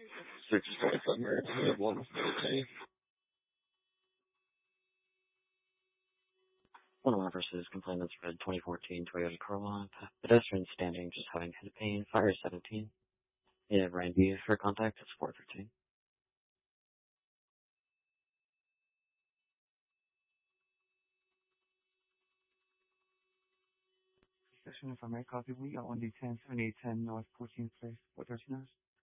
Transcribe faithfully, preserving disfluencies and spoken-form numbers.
Search started from American one. Okay. One of my versus complainants read twenty fourteen Toyota Corolla. Pedestrian standing, just having head pain. Fire seventeen. Yeah, Randy for contact. It's four thirteen. Session if I may copy, we got one D ten, seventy-eight ten North fourteenth Place, what thirteen hours?